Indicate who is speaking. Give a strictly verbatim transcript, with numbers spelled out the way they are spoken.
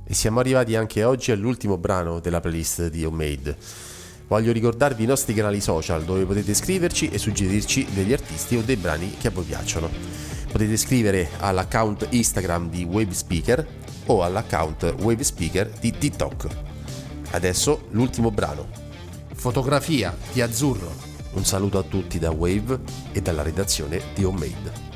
Speaker 1: E siamo arrivati anche oggi all'ultimo brano della playlist di Homemade. Voglio ricordarvi i nostri canali social dove potete scriverci e suggerirci degli artisti o dei brani che a voi piacciono. Potete scrivere all'account Instagram di Wave Speaker o all'account Wave Speaker di TikTok. Adesso l'ultimo brano.
Speaker 2: Fotografia di Azzurro.
Speaker 1: Un saluto a tutti da Wave e dalla redazione di Homemade.